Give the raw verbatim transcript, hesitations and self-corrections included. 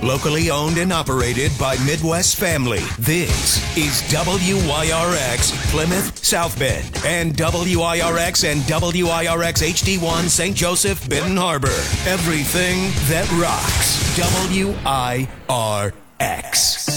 Locally owned and operated by Midwest Family. This is W I R X Plymouth South Bend and W I R X and W I R X H D one Saint Joseph Benton Harbor. Everything that rocks. W I R X.